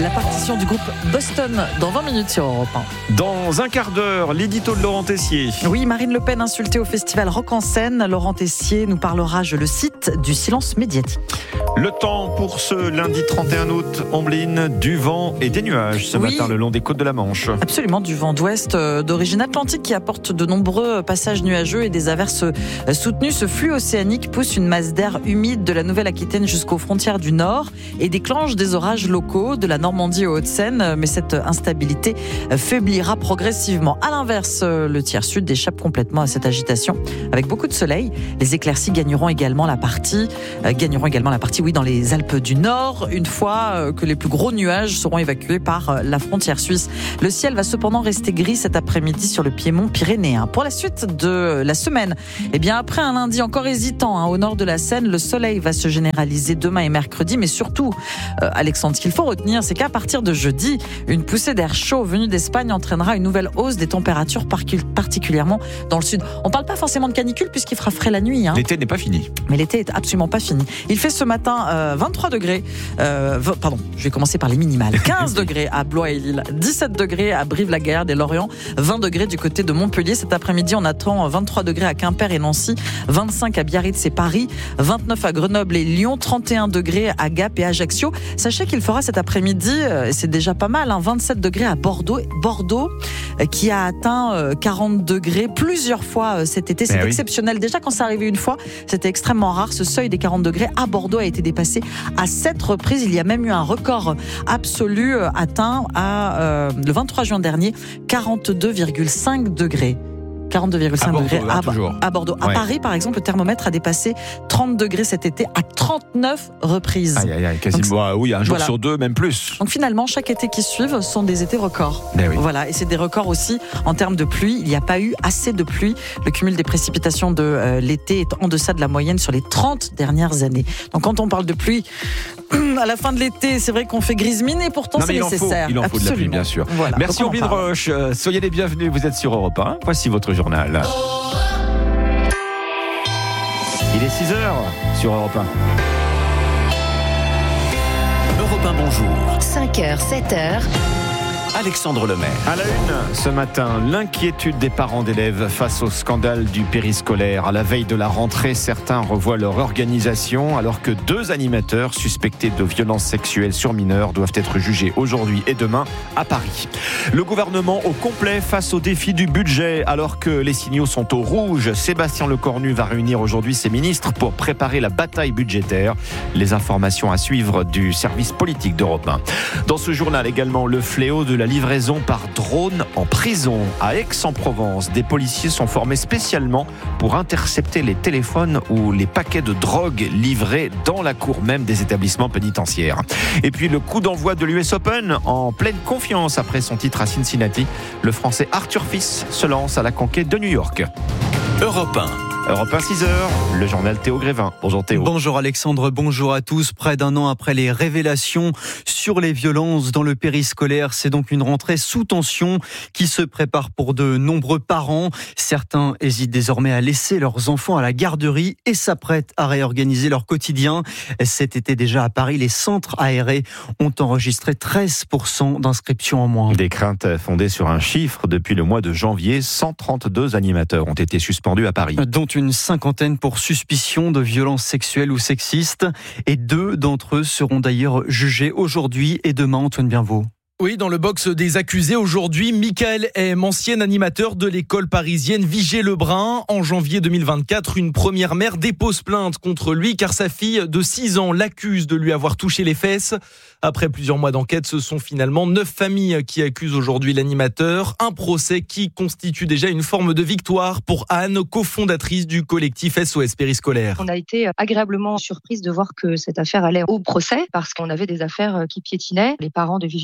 La partition du groupe Boston dans 20 minutes sur Europe 1. Dans un quart d'heure, l'édito de Laurent Tessier. Oui, Marine Le Pen insultée au festival Rock en Seine. Laurent Tessier nous parlera, je le cite, du silence médiatique. Le temps pour ce lundi 31 août, Ambline, du vent et des nuages ce matin le long des côtes de la Manche. Absolument, du vent d'ouest d'origine atlantique qui apporte de nombreux passages nuageux et des averses soutenues. Ce flux océanique pousse une masse d'air humide de la Nouvelle-Aquitaine jusqu'aux frontières du nord et déclenche des orages locaux de la Normandie aux Hauts-de-Seine. Mais cette instabilité faiblira progressivement. À l'inverse, le tiers sud échappe complètement à cette agitation avec beaucoup de soleil. Les éclaircies gagneront également la partie dans les Alpes du Nord, une fois que les plus gros nuages seront évacués par la frontière suisse. Le ciel va cependant rester gris cet après-midi sur le piémont pyrénéen. Pour la suite de la semaine, après un lundi encore hésitant au nord de la Seine, le soleil va se généraliser demain et mercredi, mais surtout, Alexandre, ce qu'il faut retenir, c'est qu'à partir de jeudi, une poussée d'air chaud venue d'Espagne entraînera une nouvelle hausse des températures, particulièrement dans le sud. On ne parle pas forcément de canicule puisqu'il fera frais la nuit. L'été n'est pas fini. Mais l'été est absolument pas fini. Il fait ce matin 23 degrés. Je vais commencer par les minimales. 15 degrés à Blois et Lille, 17 degrés à Brive-la-Gaillarde et Lorient, 20 degrés du côté de Montpellier. Cet après-midi, on attend 23 degrés à Quimper et Nancy, 25 à Biarritz et Paris, 29 à Grenoble et Lyon, 31 degrés à Gap et Ajaccio. Sachez qu'il fera cet après-midi, c'est déjà pas mal, 27 degrés à Bordeaux qui a atteint 40 degrés plusieurs fois cet été. C'est exceptionnel. Déjà, quand c'est arrivé une fois, c'était extrêmement rare. Ce seuil des 40 degrés à Bordeaux a été dépassé à 7 reprises. Il y a même eu un record absolu atteint le 23 juin dernier, 42,5 degrés. 42,5 degrés à Bordeaux. À Paris, par exemple, le thermomètre a dépassé 30 degrés cet été à 39 reprises. Quasiment. Un jour sur deux, même plus. Donc finalement, chaque été qui suivent sont des étés records. Voilà, et c'est des records aussi en termes de pluie. Il n'y a pas eu assez de pluie. Le cumul des précipitations de l'été est en deçà de la moyenne sur les 30 dernières années. Donc quand on parle de pluie, à la fin de l'été, c'est vrai qu'on fait grise mine et pourtant c'est nécessaire. Il en faut de la pluie, bien sûr. Voilà. Merci Ambline Roche. Soyez les bienvenus. Vous êtes sur Europe 1. Voici votre journal. Il est 6h sur Europe 1. Europe 1, bonjour. 5h, 7h. Alexandre Lemaire. À la une, ce matin, l'inquiétude des parents d'élèves face au scandale du périscolaire. À la veille de la rentrée, certains revoient leur organisation alors que 2 animateurs suspectés de violences sexuelles sur mineurs doivent être jugés aujourd'hui et demain à Paris. Le gouvernement au complet face au défi du budget alors que les signaux sont au rouge. Sébastien Lecornu va réunir aujourd'hui ses ministres pour préparer la bataille budgétaire. Les informations à suivre du service politique d'Europe 1. Dans ce journal également, le fléau de la livraison par drone en prison. À Aix-en-Provence, des policiers sont formés spécialement pour intercepter les téléphones ou les paquets de drogue livrés dans la cour même des établissements pénitentiaires. Et puis le coup d'envoi de l'US Open en pleine confiance après son titre à Cincinnati. Le Français Arthur Fils se lance à la conquête de New York. Europe 1. Europe 1, 6h, le journal Théo Grévin. Bonjour Théo. Bonjour Alexandre, bonjour à tous. Près d'un an après les révélations sur les violences dans le périscolaire, c'est donc une rentrée sous tension qui se prépare pour de nombreux parents. Certains hésitent désormais à laisser leurs enfants à la garderie et s'apprêtent à réorganiser leur quotidien. Cet été déjà à Paris, les centres aérés ont enregistré 13% d'inscriptions en moins. Des craintes fondées sur un chiffre. Depuis le mois de janvier, 132 animateurs ont été suspendus à Paris. Dont une cinquantaine pour suspicion de violences sexuelles ou sexistes. Et 2 d'entre eux seront d'ailleurs jugés aujourd'hui et demain. Antoine Bienvaux. Oui, dans le box des accusés aujourd'hui, Michael M, ancien animateur de l'école parisienne Vigée-Lebrun. En janvier 2024, une première mère dépose plainte contre lui car sa fille de 6 ans l'accuse de lui avoir touché les fesses. Après plusieurs mois d'enquête, ce sont finalement 9 familles qui accusent aujourd'hui l'animateur. Un procès qui constitue déjà une forme de victoire pour Anne, cofondatrice du collectif SOS Périscolaire. On a été agréablement surprise de voir que cette affaire allait au procès parce qu'on avait des affaires qui piétinaient. Les parents de Vigée-Lebrun ont la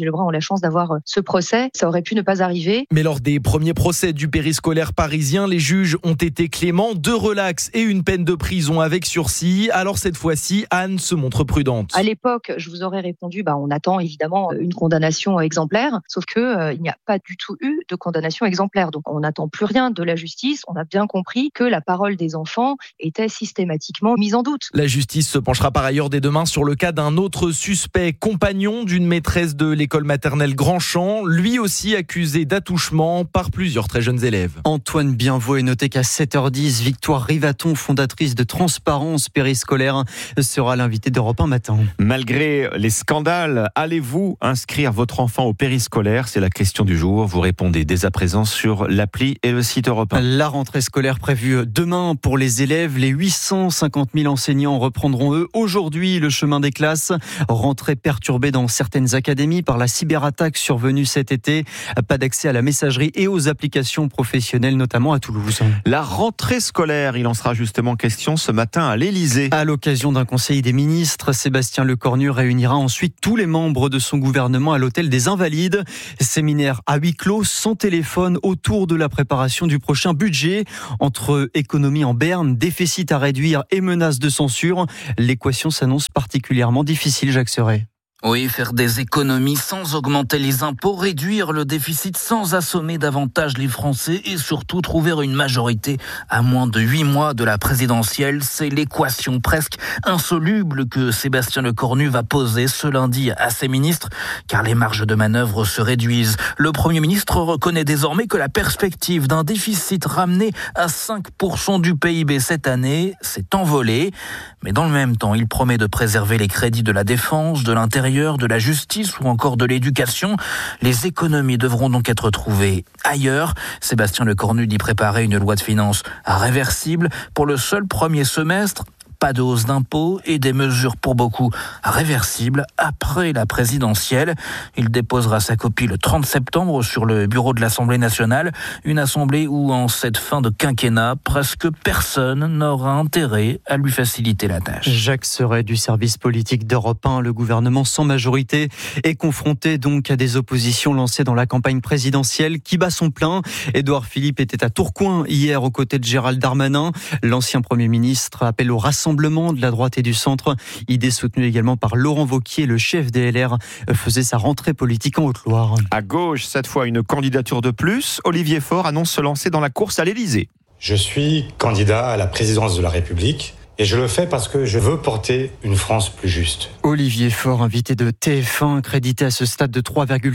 chance d'avoir ce procès. Ça aurait pu ne pas arriver. Mais lors des premiers procès du périscolaire parisien, les juges ont été cléments, 2 relax et une peine de prison avec sursis. Alors cette fois-ci, Anne se montre prudente. À l'époque, je vous aurais répondu, on attend évidemment une condamnation exemplaire, sauf que il n'y a pas du tout eu de condamnation exemplaire. Donc on n'attend plus rien de la justice. On a bien compris que la parole des enfants était systématiquement mise en doute. La justice se penchera par ailleurs dès demain sur le cas d'un autre suspect, compagnon d'une maîtresse de l'école maternelle Grandchamp, lui aussi accusé d'attouchement par plusieurs très jeunes élèves. Antoine Bienvaux est noté qu'à 7h10, Victoire Rivaton, fondatrice de Transparence Périscolaire, sera l'invitée d'Europe 1 matin. Malgré les scandales, allez-vous inscrire votre enfant au périscolaire ? C'est la question du jour. Vous répondez dès à présent sur l'appli et le site Europe 1. La rentrée scolaire prévue demain pour les élèves. Les 850 000 enseignants reprendront eux aujourd'hui le chemin des classes. Rentrée perturbée dans certaines académies par la cyberattaque survenue cet été. Pas d'accès à la messagerie et aux applications professionnelles, notamment à Toulouse. La rentrée scolaire, il en sera justement question ce matin à l'Élysée. À l'occasion d'un conseil des ministres, Sébastien Lecornu réunira ensuite tous les membres de son gouvernement à l'hôtel des Invalides. Séminaire à huis clos, sans téléphone, autour de la préparation du prochain budget. Entre économie en berne, déficit à réduire et menaces de censure, l'équation s'annonce particulièrement difficile, Jacques Serret. Oui, faire des économies sans augmenter les impôts, réduire le déficit sans assommer davantage les Français et surtout trouver une majorité à moins de 8 mois de la présidentielle, c'est l'équation presque insoluble que Sébastien Lecornu va poser ce lundi à ses ministres, car les marges de manœuvre se réduisent. Le Premier ministre reconnaît désormais que la perspective d'un déficit ramené à 5% du PIB cette année s'est envolée, mais dans le même temps, il promet de préserver les crédits de la défense, de l'intérieur, de la justice ou encore de l'éducation. Les économies devront donc être trouvées ailleurs. Sébastien Lecornu dit préparer une loi de finances réversible pour le seul premier semestre. Pas de hausse d'impôts et des mesures pour beaucoup réversibles après la présidentielle. Il déposera sa copie le 30 septembre sur le bureau de l'Assemblée nationale. Une assemblée où, en cette fin de quinquennat, presque personne n'aura intérêt à lui faciliter la tâche. Jacques Serret du service politique d'Europe 1. Le gouvernement sans majorité est confronté donc à des oppositions lancées dans la campagne présidentielle qui bat son plein. Édouard Philippe était à Tourcoing hier aux côtés de Gérald Darmanin. L'ancien Premier ministre appelle au rassemblement de la droite et du centre, idée soutenue également par Laurent Wauquiez, le chef des LR, faisait sa rentrée politique en Haute-Loire. À gauche, cette fois une candidature de plus. Olivier Faure annonce se lancer dans la course à l'Élysée. Je suis candidat à la présidence de la République. Et je le fais parce que je veux porter une France plus juste. Olivier Faure, invité de TF1, crédité à ce stade de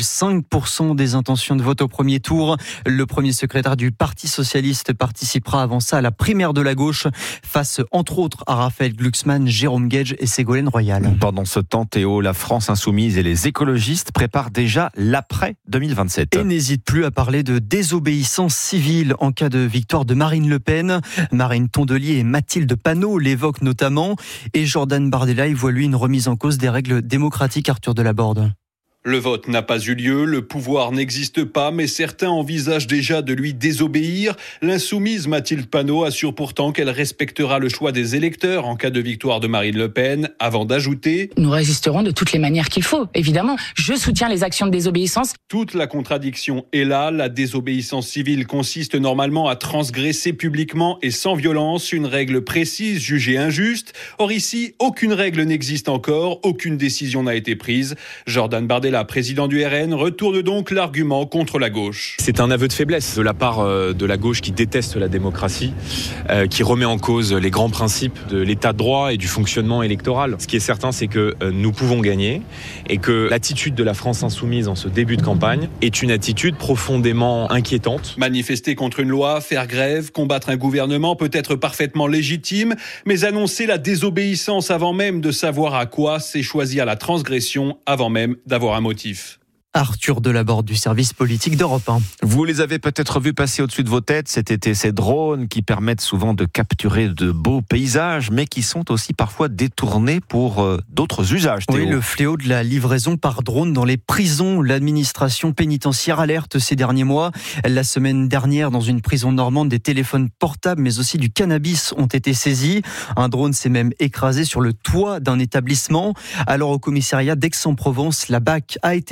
3,5% des intentions de vote au premier tour. Le premier secrétaire du Parti socialiste participera avant ça à la primaire de la gauche, face entre autres à Raphaël Glucksmann, Jérôme Guedj et Ségolène Royal. Pendant ce temps, Théo, la France insoumise et les écologistes préparent déjà l'après 2027. Et n'hésite plus à parler de désobéissance civile en cas de victoire de Marine Le Pen. Marine Tondelier et Mathilde Panot l'évoquent notamment, et Jordan Bardella y voit lui une remise en cause des règles démocratiques. Arthur Delaborde. Le vote n'a pas eu lieu, le pouvoir n'existe pas, mais certains envisagent déjà de lui désobéir. L'insoumise Mathilde Panot assure pourtant qu'elle respectera le choix des électeurs en cas de victoire de Marine Le Pen, avant d'ajouter « Nous résisterons de toutes les manières qu'il faut, évidemment. Je soutiens les actions de désobéissance. » Toute la contradiction est là. La désobéissance civile consiste normalement à transgresser publiquement et sans violence une règle précise jugée injuste. Or ici, aucune règle n'existe encore, aucune décision n'a été prise. Jordan Bardella, président du RN, retourne donc l'argument contre la gauche. C'est un aveu de faiblesse de la part de la gauche qui déteste la démocratie, qui remet en cause les grands principes de l'état de droit et du fonctionnement électoral. Ce qui est certain, c'est que nous pouvons gagner et que l'attitude de la France insoumise en ce début de campagne est une attitude profondément inquiétante. Manifester contre une loi, faire grève, combattre un gouvernement peut être parfaitement légitime, mais annoncer la désobéissance avant même de savoir à quoi, c'est choisir la transgression avant même d'avoir un motif. Arthur Delaborde du service politique d'Europe 1. Vous les avez peut-être vus passer au-dessus de vos têtes cet été, ces drones qui permettent souvent de capturer de beaux paysages, mais qui sont aussi parfois détournés pour d'autres usages. Théo. Oui, le fléau de la livraison par drone dans les prisons. L'administration pénitentiaire alerte ces derniers mois. La semaine dernière, dans une prison normande, des téléphones portables, mais aussi du cannabis ont été saisis. Un drone s'est même écrasé sur le toit d'un établissement. Alors au commissariat d'Aix-en-Provence, la BAC a été formée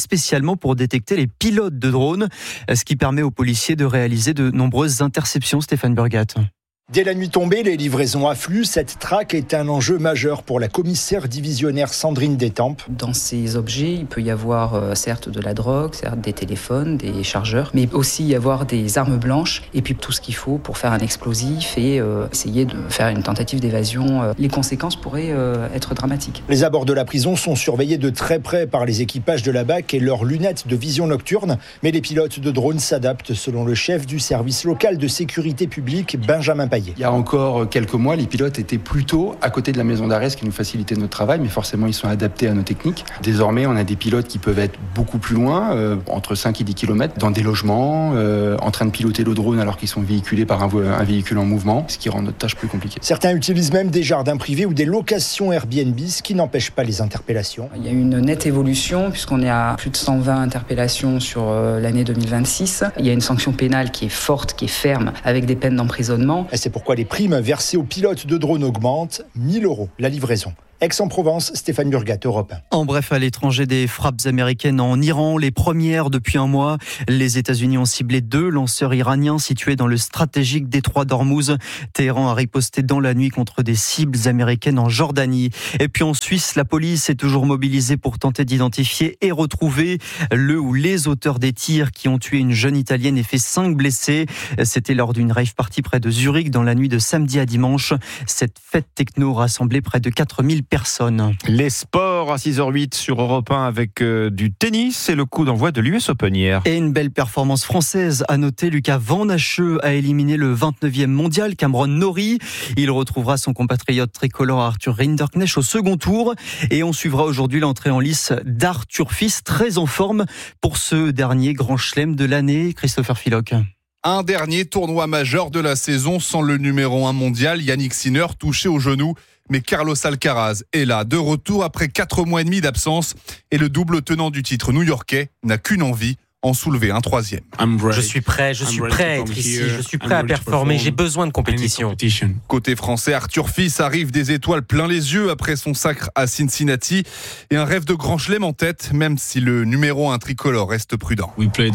spécialement pour détecter les pilotes de drones, ce qui permet aux policiers de réaliser de nombreuses interceptions. Stéphane Burgat. Dès la nuit tombée, les livraisons affluent. Cette traque est un enjeu majeur pour la commissaire divisionnaire Sandrine Détampes. Dans ces objets, il peut y avoir certes de la drogue, certes des téléphones, des chargeurs, mais aussi y avoir des armes blanches et puis tout ce qu'il faut pour faire un explosif et essayer de faire une tentative d'évasion. Les conséquences pourraient être dramatiques. Les abords de la prison sont surveillés de très près par les équipages de la BAC et leurs lunettes de vision nocturne. Mais les pilotes de drones s'adaptent, selon le chef du service local de sécurité publique, Benjamin Payet. Il y a encore quelques mois, les pilotes étaient plutôt à côté de la maison d'arrêt, ce qui nous facilitait notre travail, mais forcément ils sont adaptés à nos techniques. Désormais, on a des pilotes qui peuvent être beaucoup plus loin, entre 5 et 10 km, dans des logements, en train de piloter le drone alors qu'ils sont véhiculés par un véhicule en mouvement, ce qui rend notre tâche plus compliquée. Certains utilisent même des jardins privés ou des locations Airbnb, ce qui n'empêche pas les interpellations. Il y a une nette évolution, puisqu'on est à plus de 120 interpellations sur l'année 2026. Il y a une sanction pénale qui est forte, qui est ferme, avec des peines d'emprisonnement. Et c'est pourquoi les primes versées aux pilotes de drones augmentent. 1 000 € la livraison. Aix-en-Provence, Stéphane Burgat, Europe 1. En bref, à l'étranger, des frappes américaines en Iran, les premières depuis un mois. Les États-Unis ont ciblé 2 lanceurs iraniens situés dans le stratégique détroit d'Ormuz. Téhéran a riposté dans la nuit contre des cibles américaines en Jordanie. Et puis en Suisse, la police est toujours mobilisée pour tenter d'identifier et retrouver le ou les auteurs des tirs qui ont tué une jeune Italienne et fait 5 blessés. C'était lors d'une rave party près de Zurich dans la nuit de samedi à dimanche. Cette fête techno rassemblait près de 4000 personnes. Les sports à 6h08 sur Europe 1 avec du tennis et le coup d'envoi de l'US Open hier. Et une belle performance française à noter. Lucas Van Hacheux a éliminé le 29e mondial Cameron Norrie. Il retrouvera son compatriote tricolore Arthur Rinderknecht au second tour. Et on suivra aujourd'hui l'entrée en lice d'Arthur Fils, très en forme pour ce dernier grand chelem de l'année. Christopher Philoc. Un dernier tournoi majeur de la saison sans le numéro 1 mondial, Yannick Sinner, touché au genou. Mais Carlos Alcaraz est là, de retour après 4 mois et demi d'absence. Et le double tenant du titre new-yorkais n'a qu'une envie, en soulever un 3e. Je suis prêt à être ici, je suis prêt à performer, j'ai besoin de compétition. Côté français, Arthur Fils arrive des étoiles plein les yeux après son sacre à Cincinnati et un rêve de grand chelem en tête, même si le numéro 1 tricolore reste prudent.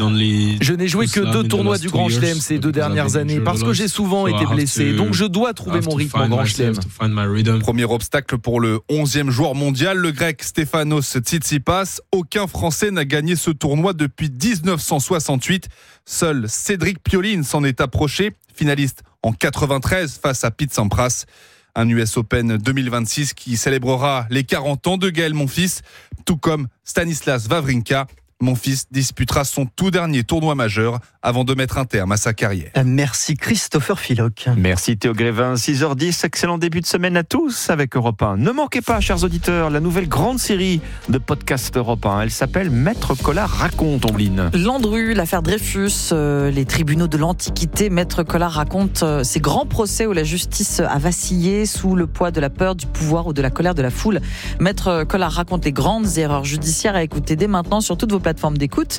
Je n'ai joué que 2 tournois du grand chelem ces 2 dernières années parce que j'ai souvent été blessé, donc je dois trouver mon rythme en grand chelem. Premier obstacle pour le 11e joueur mondial, le grec Stefanos Tsitsipas. Aucun Français n'a gagné ce tournoi depuis 1968. Seul Cédric Pioline s'en est approché, finaliste en 93 face à Pete Sampras. Un US Open 2026 qui célébrera les 40 ans de Gaël Monfils, tout comme Stanislas Wawrinka. Monfils disputera son tout dernier tournoi majeur avant de mettre un terme à sa carrière. Merci Christopher Philoc. Merci Théo Grévin, 6h10, excellent début de semaine à tous avec Europe 1. Ne manquez pas, chers auditeurs, la nouvelle grande série de podcast Europe 1. Elle s'appelle Maître Collard raconte, Ombline. Landru, l'affaire Dreyfus, les tribunaux de l'Antiquité. Maître Collard raconte ces grands procès où la justice a vacillé sous le poids de la peur, du pouvoir ou de la colère de la foule. Maître Collard raconte les grandes erreurs judiciaires à écouter dès maintenant sur toutes vos plateformes d'écoute,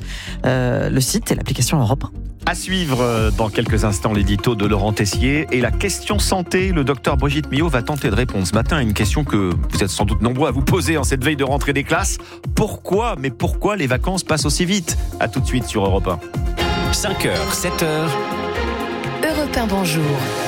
le site et l'application Europe 1. À suivre dans quelques instants l'édito de Laurent Tessier et la question santé. Le docteur Brigitte Millot va tenter de répondre ce matin à une question que vous êtes sans doute nombreux à vous poser en cette veille de rentrée des classes. Pourquoi les vacances passent aussi vite ? À tout de suite sur Europe 1. 5h, 7h. Europe 1, bonjour.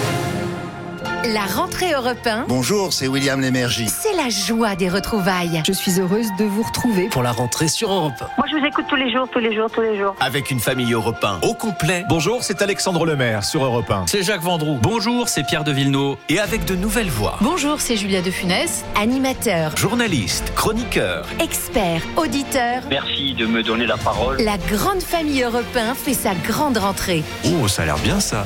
La rentrée Europe 1. Bonjour, c'est William Lémergie. C'est la joie des retrouvailles. Je suis heureuse de vous retrouver Pour la rentrée sur Europe 1. Moi, je vous écoute tous les jours. Avec une famille Europe 1 au complet. Bonjour, c'est Alexandre Lemaire sur Europe 1. C'est Jacques Vendroux. Bonjour, c'est Pierre de Villeneuve. Et avec de nouvelles voix. Bonjour, c'est Julia de Funès. Animateur, Journaliste, chroniqueur. expert, auditeur. Merci de me donner la parole. La grande famille Europe 1 fait sa grande rentrée. Oh, ça a l'air bien ça.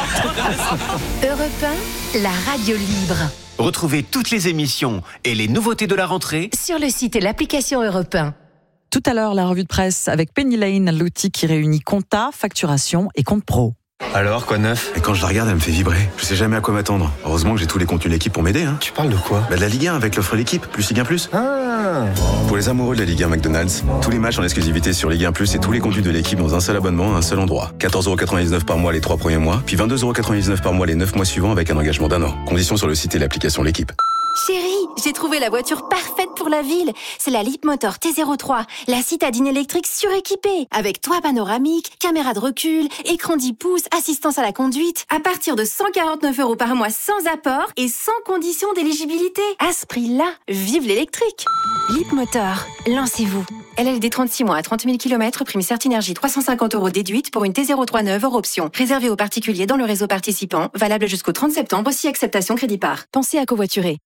Europe 1, la radio libre. Retrouvez toutes les émissions et les nouveautés de la rentrée Sur le site et l'application Europe 1. Tout à l'heure, la revue de presse avec Penny Lane, l'outil qui réunit compta, facturation et compte pro. Alors, quoi de neuf ? Et quand je la regarde, elle me fait vibrer. Je sais jamais à quoi m'attendre. Heureusement que j'ai tous les contenus L'équipe pour m'aider. Tu parles de quoi ? De la Ligue 1 avec l'offre L'équipe, plus Ligue 1 Plus. Pour les amoureux de la Ligue 1 McDonald's, tous les matchs en exclusivité sur Ligue 1 Plus et tous les contenus de l'équipe dans un seul abonnement à un seul endroit. 14,99€ par mois les 3 premiers mois, puis 22,99€ par mois les 9 mois suivants avec un engagement d'1 an. Conditions sur le site et l'application L'équipe. Chérie, j'ai trouvé la voiture parfaite pour la ville. C'est la Leapmotor T03, la citadine électrique suréquipée. Avec toit panoramique, caméra de recul, écran 10 pouces, assistance à la conduite. À partir de 149 € par mois sans apport et sans condition d'éligibilité. À ce prix-là, vive l'électrique. Leapmotor, lancez-vous. LLD 36 mois à 30 000 km, prime Certinergie 350 € déduite pour une T03 neuve hors option. Réservée aux particuliers dans le réseau participant, valable jusqu'au 30 septembre, si acceptation crédit par. Pensez à covoiturer.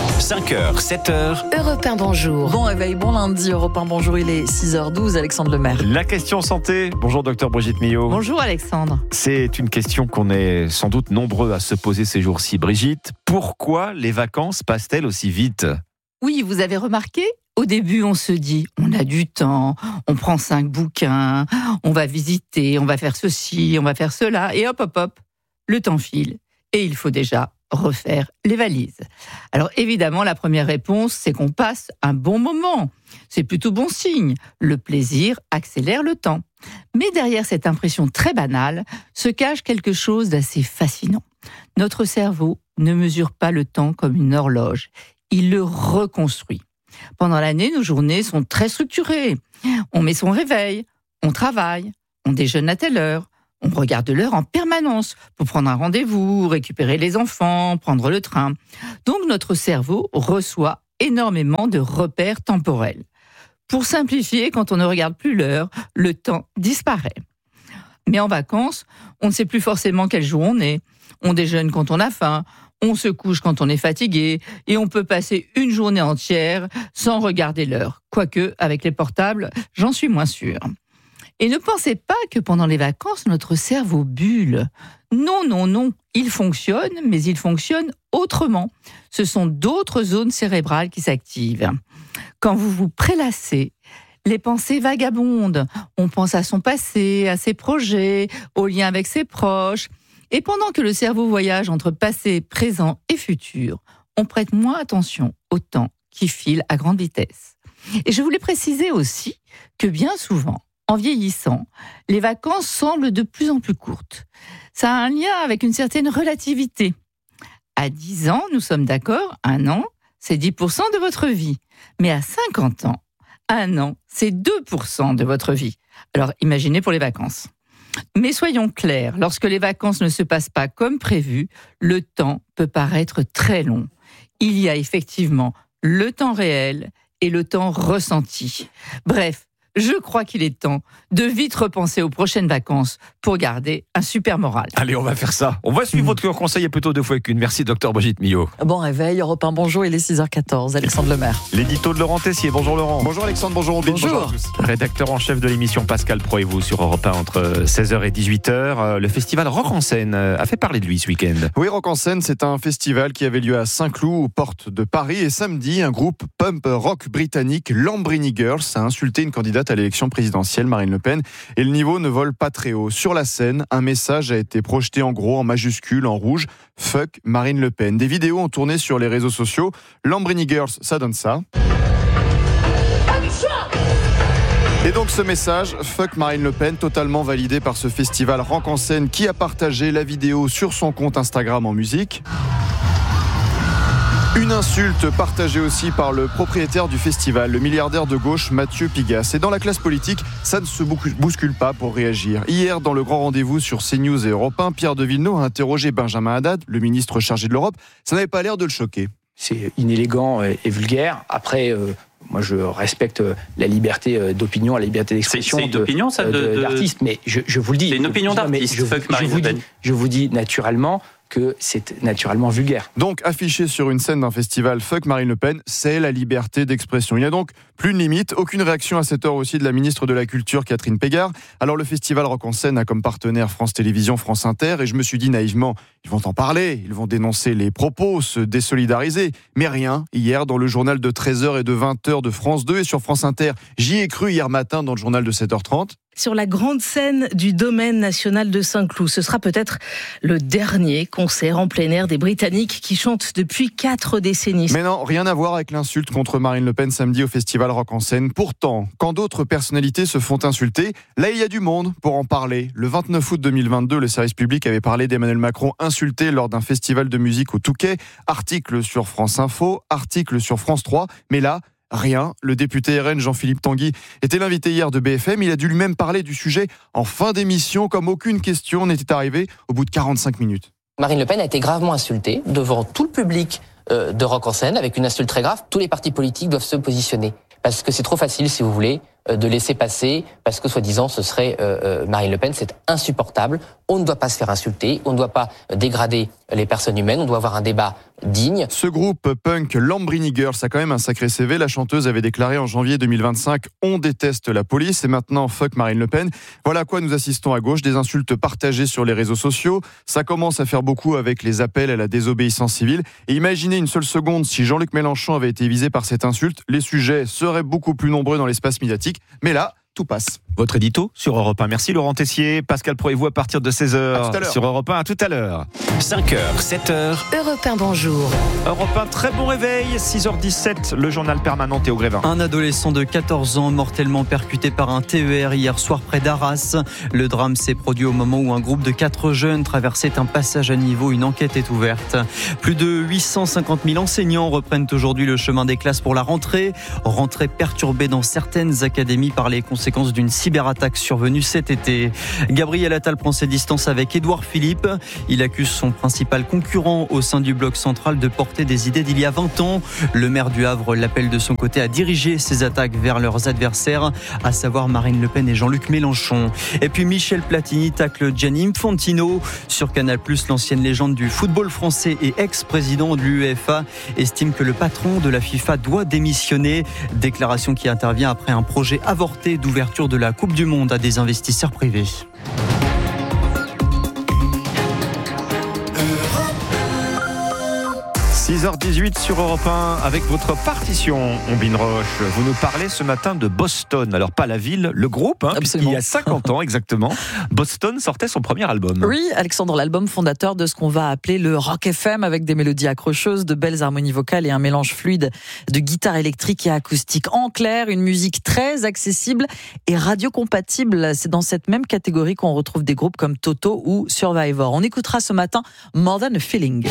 5h, 7h. Europe 1, bonjour. Bon réveil, bon lundi, Europe 1, bonjour, il est 6h12, Alexandre Lemaire. La question santé. Bonjour docteur Brigitte Millot. Bonjour Alexandre. C'est une question qu'on est sans doute nombreux à se poser ces jours-ci. Brigitte, pourquoi les vacances passent-elles aussi vite ? Oui, vous avez remarqué ? Au début, on se dit, on a du temps, on prend 5 bouquins, on va visiter, on va faire ceci, on va faire cela, et hop, hop, hop, le temps file, et il faut déjà refaire les valises. Alors évidemment, la première réponse, c'est qu'on passe un bon moment. C'est plutôt bon signe. Le plaisir accélère le temps. Mais derrière cette impression très banale, se cache quelque chose d'assez fascinant. Notre cerveau ne mesure pas le temps comme une horloge. Il le reconstruit. Pendant l'année, nos journées sont très structurées. On met son réveil, on travaille, on déjeune à telle heure, on regarde l'heure en permanence pour prendre un rendez-vous, récupérer les enfants, prendre le train. Donc notre cerveau reçoit énormément de repères temporels. Pour simplifier, quand on ne regarde plus l'heure, le temps disparaît. Mais en vacances, on ne sait plus forcément quel jour on est. On déjeune quand on a faim, on se couche quand on est fatigué et on peut passer une journée entière sans regarder l'heure. Quoique, avec les portables, j'en suis moins sûre. Et ne pensez pas que pendant les vacances, notre cerveau bulle. Non, non, non. Il fonctionne, mais il fonctionne autrement. Ce sont d'autres zones cérébrales qui s'activent. Quand vous vous prélassez, les pensées vagabondent. On pense à son passé, à ses projets, aux liens avec ses proches. Et pendant que le cerveau voyage entre passé, présent et futur, on prête moins attention au temps qui file à grande vitesse. Et je voulais préciser aussi que bien souvent, en vieillissant, les vacances semblent de plus en plus courtes. Ça a un lien avec une certaine relativité. À 10 ans, nous sommes d'accord, 1 an, c'est 10% de votre vie. Mais à 50 ans, 1 an, c'est 2% de votre vie. Alors imaginez pour les vacances. Mais soyons clairs, lorsque les vacances ne se passent pas comme prévu, le temps peut paraître très long. Il y a effectivement le temps réel et le temps ressenti. Bref, je crois qu'il est temps de vite repenser aux prochaines vacances pour garder un super moral. Allez, on va faire ça. On va suivre votre conseil et plutôt 2 fois qu'une. Merci, docteur Brigitte Millot. Bon réveil, Europe 1, bonjour, il est 6h14, Alexandre Lemaire. L'édito de Laurent Tessier. Bonjour Laurent. Bonjour Alexandre, bonjour Robin. Bonjour. Bonjour à tous. Rédacteur en chef de l'émission Pascal Pro et vous sur Europe 1 entre 16h et 18h. Le festival Rock en Seine a fait parler de lui ce week-end. Oui, Rock en Seine, c'est un festival qui avait lieu à Saint-Cloud, aux portes de Paris. Et samedi, un groupe pump rock britannique, Lambrini Girls, a insulté une candidate à l'élection présidentielle, Marine Le Pen. Et le niveau ne vole pas très haut. Sur la scène, un message a été projeté en gros, en majuscule, en rouge. Fuck Marine Le Pen. Des vidéos ont tourné sur les réseaux sociaux. Lambrini Girls, ça donne ça. Et donc ce message, fuck Marine Le Pen, totalement validé par ce festival Rock en Seine qui a partagé la vidéo sur son compte Instagram en musique. Une insulte partagée aussi par le propriétaire du festival, le milliardaire de gauche Mathieu Pigasse. Et dans la classe politique, ça ne se bouscule pas pour réagir. Hier, dans le grand rendez-vous sur CNews et Europe 1, Pierre de Villeneuve a interrogé Benjamin Haddad, le ministre chargé de l'Europe. Ça n'avait pas l'air de le choquer. C'est inélégant et vulgaire. Après, moi, je respecte la liberté d'opinion, la liberté d'expression. C'est une opinion, ça, d'artiste, mais je vous le dis. C'est une opinion d'artiste, fuck Marine Le Pen. Je vous dis naturellement que c'est naturellement vulgaire. Donc, affiché sur une scène d'un festival Fuck Marine Le Pen, c'est la liberté d'expression. Il n'y a donc plus de limite. Aucune réaction à cette heure aussi de la ministre de la Culture, Catherine Pégard. Alors, le festival Rock en Seine a comme partenaire France Télévisions, France Inter, et je me suis dit naïvement, ils vont en parler, ils vont dénoncer les propos, se désolidariser. Mais rien, hier, dans le journal de 13h et de 20h de France 2 et sur France Inter, j'y ai cru hier matin dans le journal de 7h30. sur la grande scène du domaine national de Saint-Cloud. Ce sera peut-être le dernier concert en plein air des Britanniques qui chantent depuis 4 décennies. Mais non, rien à voir avec l'insulte contre Marine Le Pen samedi au festival Rock en Seine. Pourtant, quand d'autres personnalités se font insulter, là il y a du monde pour en parler. Le 29 août 2022, le service public avait parlé d'Emmanuel Macron insulté lors d'un festival de musique au Touquet. Article sur France Info, article sur France 3, mais là, rien. Le député RN Jean-Philippe Tanguy était l'invité hier de BFM. Il a dû lui-même parler du sujet en fin d'émission, comme aucune question n'était arrivée au bout de 45 minutes. Marine Le Pen a été gravement insultée devant tout le public de Rock en Seine, avec une insulte très grave. Tous les partis politiques doivent se positionner. Parce que c'est trop facile, si vous voulez, de laisser passer, parce que soi-disant ce serait Marine Le Pen. C'est insupportable. On ne doit pas se faire insulter, on ne doit pas dégrader les personnes humaines, on doit avoir un débat digne. Ce groupe punk Lambrini Girls a quand même un sacré CV. La chanteuse avait déclaré en janvier 2025 « On déteste la police » et maintenant « Fuck Marine Le Pen ». Voilà à quoi nous assistons à gauche, des insultes partagées sur les réseaux sociaux. Ça commence à faire beaucoup avec les appels à la désobéissance civile. Et imaginez une seule seconde, si Jean-Luc Mélenchon avait été visé par cette insulte, les sujets seraient beaucoup plus nombreux dans l'espace médiatique. Mais là, tout passe. Votre édito sur Europe 1. Merci Laurent Tessier. Pascal Pro et vous à partir de 16h sur Europe 1. À tout à l'heure. 5h, 7h. Europe 1, bonjour. Europe 1, très bon réveil. 6h17, le journal permanent Théo Grévin. Un adolescent de 14 ans mortellement percuté par un TER hier soir près d'Arras. Le drame s'est produit au moment où un groupe de 4 jeunes traversait un passage à niveau. Une enquête est ouverte. Plus de 850 000 enseignants reprennent aujourd'hui le chemin des classes pour la rentrée. Rentrée perturbée dans certaines académies par les conséquences d'une cyberattaque survenue cet été. Gabriel Attal prend ses distances avec Édouard Philippe. Il accuse son principal concurrent au sein du bloc central de porter des idées d'il y a 20 ans. Le maire du Havre l'appelle de son côté à diriger ses attaques vers leurs adversaires, à savoir Marine Le Pen et Jean-Luc Mélenchon. Et puis Michel Platini tacle Gianni Infantino. Sur Canal+, l'ancienne légende du football français et ex-président de l'UEFA estime que le patron de la FIFA doit démissionner. Déclaration qui intervient après un projet avorté d'ouverture de la Coupe du Monde à des investisseurs privés. 6h18 sur Europe 1 avec votre partition, Ombine Roche. Vous nous parlez ce matin de Boston. Alors pas la ville, le groupe, puisqu'il y a 50 ans exactement, Boston sortait son premier album. Oui, Alexandre, l'album fondateur de ce qu'on va appeler le rock FM, avec des mélodies accrocheuses, de belles harmonies vocales et un mélange fluide de guitare électrique et acoustique. En clair, une musique très accessible et radiocompatible. C'est dans cette même catégorie qu'on retrouve des groupes comme Toto ou Survivor. On écoutera ce matin More Than a Feeling.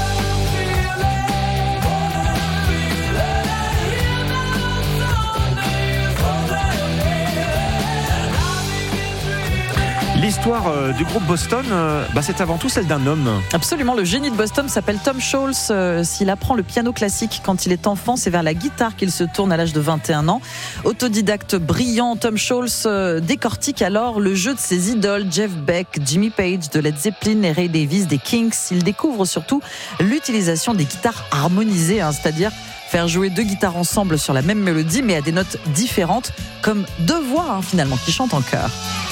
L'histoire du groupe Boston, c'est avant tout celle d'un homme. Absolument, le génie de Boston s'appelle Tom Scholz. S'il apprend le piano classique quand il est enfant, c'est vers la guitare qu'il se tourne à l'âge de 21 ans. Autodidacte brillant, Tom Scholz décortique alors le jeu de ses idoles, Jeff Beck, Jimmy Page, de Led Zeppelin et Ray Davies des Kinks. Il découvre surtout l'utilisation des guitares harmonisées, c'est-à-dire faire jouer 2 guitares ensemble sur la même mélodie mais à des notes différentes, comme 2 voix finalement qui chantent en chœur.